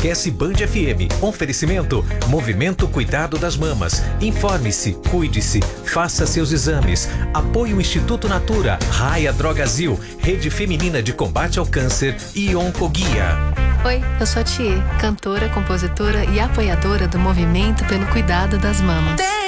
esquece Band FM. Oferecimento, Movimento Cuidado das Mamas. Informe-se, cuide-se, faça seus exames. Apoio Instituto Natura, Raia Drogazil, Rede Feminina de Combate ao Câncer e Oncoguia. Oi, eu sou a Thier, cantora, compositora e apoiadora do Movimento pelo Cuidado das Mamas.